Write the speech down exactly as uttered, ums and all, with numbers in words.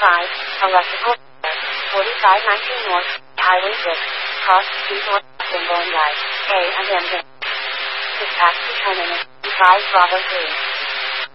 five, electrical, forty-five nineteen North, Highway six, cross street north, symbol and right, A and M. Dispatch to terminus, five Bravo three.